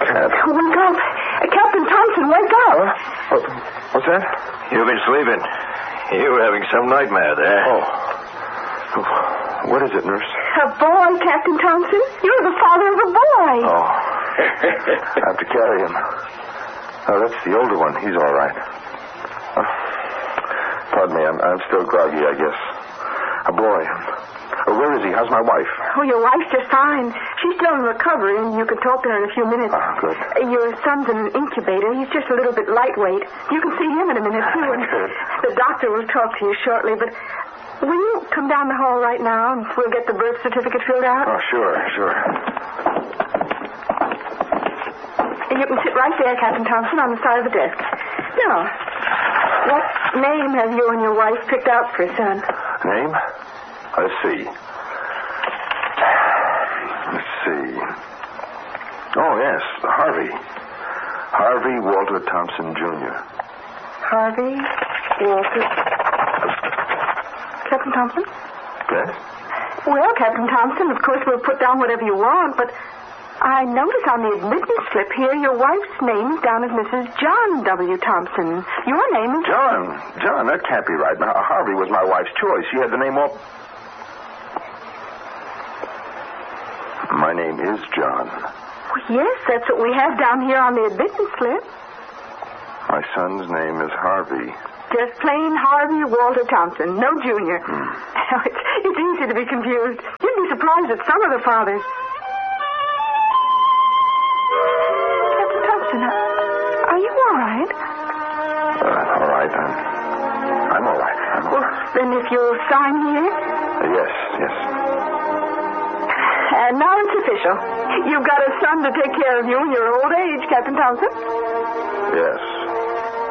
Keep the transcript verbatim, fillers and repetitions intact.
cat. Wake up. Captain Thompson, wake up. Huh? What, what's that? You've been sleeping. You were having some nightmare there. Oh. What is it, nurse? A boy, Captain Thompson. You're the father of a boy. Oh. I have to carry him. Oh, that's the older one. He's all right. Uh, pardon me. I'm, I'm still groggy, I guess. A boy. Oh, where is he? How's my wife? Oh, your wife's just fine. She's still in recovery, and you can talk to her in a few minutes. Oh, good. Uh, Your son's in an incubator. He's just a little bit lightweight. You can see him in a minute, too. And Good. the doctor will talk to you shortly, but will you come down the hall right now, and we'll get the birth certificate filled out? Oh, sure, sure. You can sit right there, Captain Thompson, on the side of the desk. Now, what name have you and your wife picked out for a son? Name? Let's see. Let's see. Oh, yes, Harvey. Harvey Walter Thompson, Junior Harvey Walter. Captain Thompson? Yes? Well, Captain Thompson, of course we'll put down whatever you want, but I notice on the admittance slip here your wife's name is down as Missus John W. Thompson. Your name is... John. John, that can't be right. Now, Harvey was my wife's choice. She had the name all... My name is John. Well, yes, that's what we have down here on the admittance slip. My son's name is Harvey. Just plain Harvey Walter Thompson, no junior. Hmm. It's, it's easy to be confused. You'd be surprised at some of the fathers. Captain Thompson, are you all right? Uh, all right. I'm, I'm all right. I'm all Well, right. then if you'll sign here. Uh, yes, yes. And now it's official. You've got a son to take care of you in your old age, Captain Thompson. Yes.